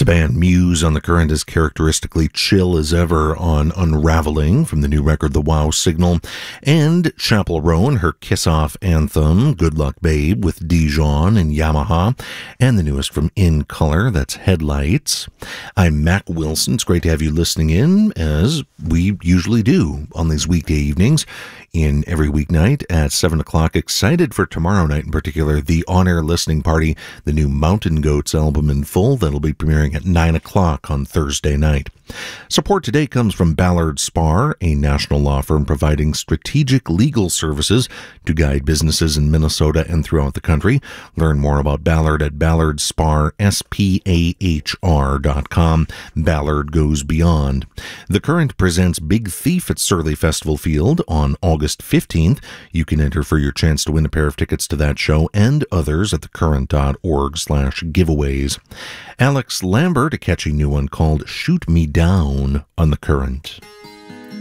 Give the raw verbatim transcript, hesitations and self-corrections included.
The band Muse on the Current is characteristically chill as ever on Unraveling from the new record The Wow Signal, and Chappell Row and her kiss-off anthem Good Luck Babe with Dijon and Yamaha, and the newest from In Color, that's Headlights. I'm Mac Wilson. It's great to have you listening in, as we usually do on these weekday evenings, in every weeknight at seven o'clock. Excited for tomorrow night in particular, the on-air listening party, the new Mountain Goats album in full, that'll be premiering at nine o'clock on Thursday night. Support today comes from Ballard Spahr, a national law firm providing strategic legal services to guide businesses in Minnesota and throughout the country. Learn more about Ballard at ballard spahr dot com. Ballard goes beyond. The Current presents Big Thief at Surly Festival Field on August fifteenth. You can enter for your chance to win a pair of tickets to that show and others at thecurrent.org slash giveaways. Alex Lambert, a catchy new one called Shoot Me Down on The Current.